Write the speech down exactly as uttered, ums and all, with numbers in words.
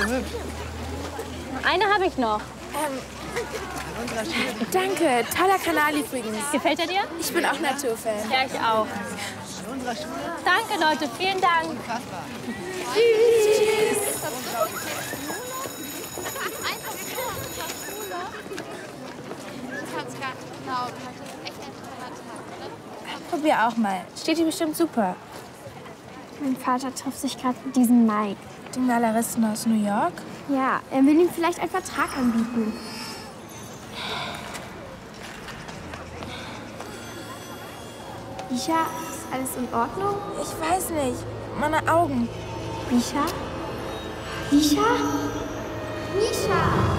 Eine habe ich noch. Ähm, danke, toller Kanal übrigens. Gefällt er dir? Ich bin auch Naturfan. Ja, ich auch. Danke, Leute. Vielen Dank. Tschüss. Probier auch mal. Steht dir bestimmt super. Mein Vater trifft sich gerade mit diesem Mike. Den Galeristen aus New York? Ja, er will ihm vielleicht einen Vertrag anbieten. Misha, ist alles in Ordnung? Ich weiß nicht. Meine Augen. Misha? Misha? Misha!